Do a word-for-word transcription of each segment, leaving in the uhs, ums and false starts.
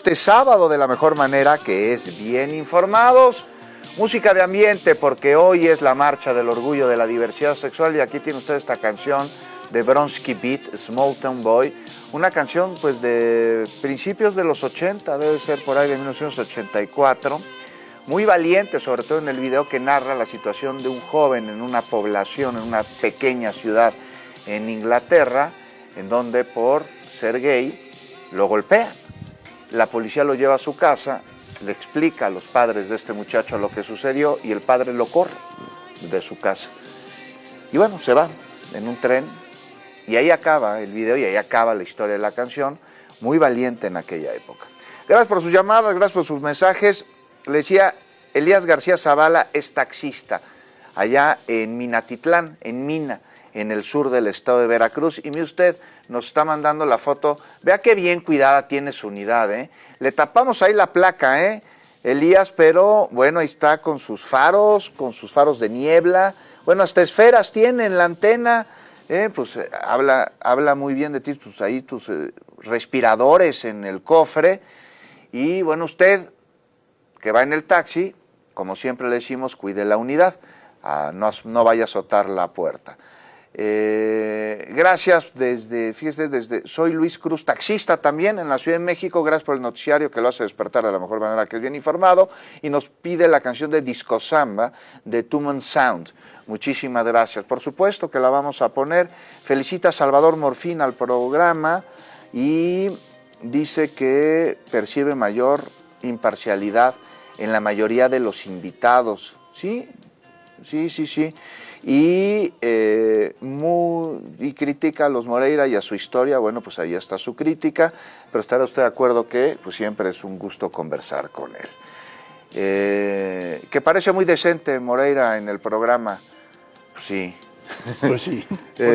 este sábado de la mejor manera, que es bien informados. Música de ambiente, porque hoy es la marcha del orgullo de la diversidad sexual, y aquí tiene usted esta canción de Bronski Beat, Small Town Boy, una canción pues de principios de los ochenta, debe ser por ahí de mil novecientos ochenta y cuatro, muy valiente, sobre todo en el video que narra la situación de un joven en una población, en una pequeña ciudad en Inglaterra, en donde por ser gay lo golpean. La policía lo lleva a su casa, le explica a los padres de este muchacho lo que sucedió y el padre lo corre de su casa. Y bueno, se va en un tren y ahí acaba el video y ahí acaba la historia de la canción, muy valiente en aquella época. Gracias por sus llamadas, gracias por sus mensajes. Le decía, Elías García Zavala es taxista allá en Minatitlán, en Mina, en el sur del estado de Veracruz, y mire usted, nos está mandando la foto, vea qué bien cuidada tiene su unidad, ¿eh? Le tapamos ahí la placa, ¿eh? Elías, pero bueno, ahí está con sus faros, con sus faros de niebla, bueno, hasta esferas tiene en la antena, ¿eh? Pues eh, habla, habla muy bien de ti, tus, ahí tus eh, respiradores en el cofre, y bueno, usted que va en el taxi, como siempre le decimos, cuide la unidad, ah, no, no vaya a azotar la puerta. Eh, gracias desde, fíjese, desde, soy Luis Cruz, taxista también en la Ciudad de México, gracias por el noticiario que lo hace despertar de la mejor manera, que es bien informado, y nos pide la canción de Disco Samba de Two Man Sound. Muchísimas gracias, por supuesto que la vamos a poner. Felicita a Salvador Morfín al programa y dice que percibe mayor imparcialidad en la mayoría de los invitados. Sí, sí, sí, sí. Y, eh, muy, y critica a los Moreira y a su historia. Bueno, pues ahí está su crítica, pero estará usted de acuerdo que pues siempre es un gusto conversar con él. Eh, que parece muy decente Moreira en el programa. Pues sí. Pues sí.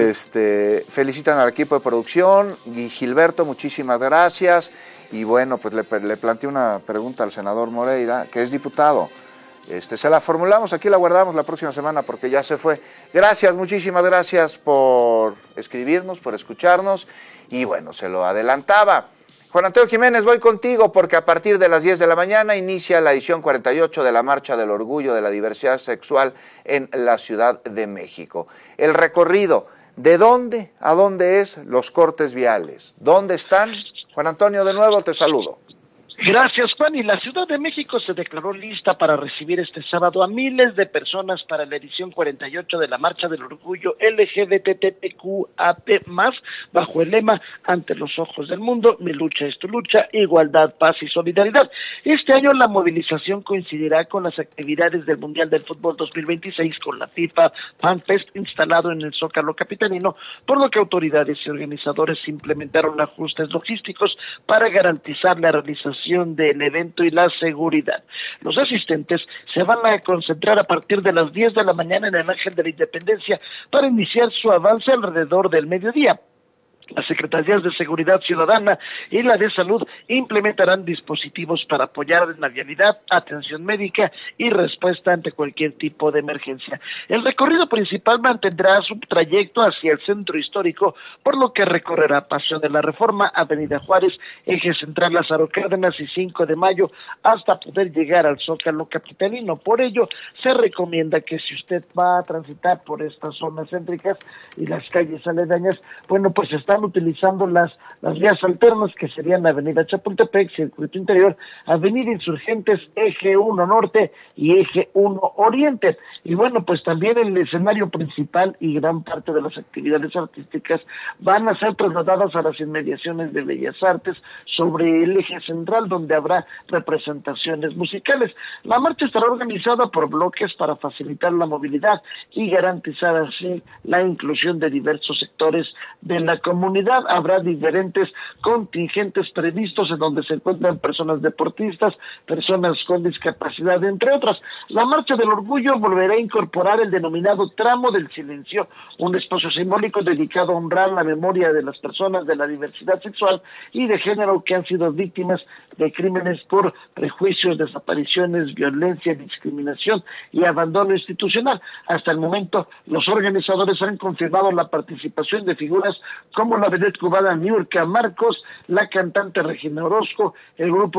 Este, felicitan al equipo de producción y Gilberto, muchísimas gracias. Y bueno, pues le, le planteé una pregunta al senador Moreira, que es diputado. Este, se la formulamos, aquí la guardamos la próxima semana porque ya se fue. Gracias, muchísimas gracias por escribirnos, por escucharnos, y bueno, se lo adelantaba. Juan Antonio Jiménez, voy contigo porque a partir de las diez de la mañana inicia la edición cuarenta y ocho de la Marcha del Orgullo de la Diversidad Sexual en la Ciudad de México. El recorrido, ¿de dónde a dónde es? Los cortes viales. ¿Dónde están? Juan Antonio, de nuevo te saludo. Gracias, Juan. Y la Ciudad de México se declaró lista para recibir este sábado a miles de personas para la edición cuarenta y ocho de la Marcha del Orgullo L G B T Q A P más, bajo el lema Ante los ojos del mundo, mi lucha es tu lucha, igualdad, paz y solidaridad. Este año la movilización coincidirá con las actividades del Mundial del Fútbol dos mil veintiséis con la FIFA Fan Fest instalado en el Zócalo capitalino, por lo que autoridades y organizadores implementaron ajustes logísticos para garantizar la realización del evento y la seguridad. Los asistentes se van a concentrar a partir de las diez de la mañana en el Ángel de la Independencia para iniciar su avance alrededor del mediodía. Las Secretarías de Seguridad Ciudadana y la de Salud implementarán dispositivos para apoyar en la vialidad, atención médica y respuesta ante cualquier tipo de emergencia. El recorrido principal mantendrá su trayecto hacia el centro histórico, por lo que recorrerá Paseo de la Reforma, Avenida Juárez, Eje Central Lázaro Cárdenas y cinco de mayo, hasta poder llegar al Zócalo capitalino. Por ello, se recomienda que si usted va a transitar por estas zonas céntricas y las calles aledañas, bueno, pues está utilizando las, las vías alternas, que serían Avenida Chapultepec, Circuito Interior, Avenida Insurgentes, Eje uno Norte y Eje uno Oriente. Y bueno, pues también el escenario principal y gran parte de las actividades artísticas van a ser trasladadas a las inmediaciones de Bellas Artes sobre el eje central, donde habrá representaciones musicales. La marcha estará organizada por bloques para facilitar la movilidad y garantizar así la inclusión de diversos sectores de la comunidad. Habrá diferentes contingentes previstos en donde se encuentran personas deportistas, personas con discapacidad, entre otras. La Marcha del Orgullo volverá a incorporar el denominado Tramo del Silencio, un espacio simbólico dedicado a honrar la memoria de las personas de la diversidad sexual y de género que han sido víctimas de crímenes por prejuicios, desapariciones, violencia, discriminación y abandono institucional. Hasta el momento, los organizadores han confirmado la participación de figuras como la vedette cubana Niurka Marcos, la cantante Regina Orozco, el grupo